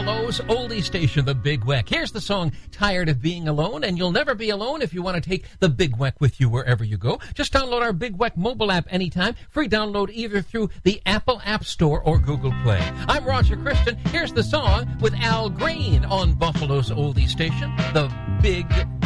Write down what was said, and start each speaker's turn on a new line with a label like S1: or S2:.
S1: Buffalo's oldie station, the Big Weck. Here's the song, Tired of Being Alone, and you'll never be alone if you want to take the Big Weck with you wherever you go. Just download our Big Weck mobile app anytime. Free download either through the Apple App Store or Google Play. I'm Roger Christian. Here's the song with Al Green on Buffalo's oldie station, the Big